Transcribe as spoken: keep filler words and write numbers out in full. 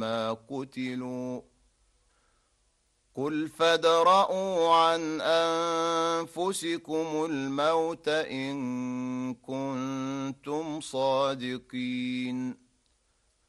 ما قتلوا قل فادرءوا عن أنفسكم الموت إن كنتم صادقين